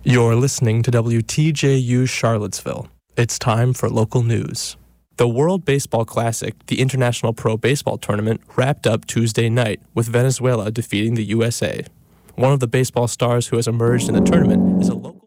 You're listening to WTJU Charlottesville. It's time for local news. The World Baseball Classic, the International Pro Baseball Tournament, wrapped up Tuesday night with Venezuela defeating the USA. One of the baseball stars who has emerged in the tournament is a local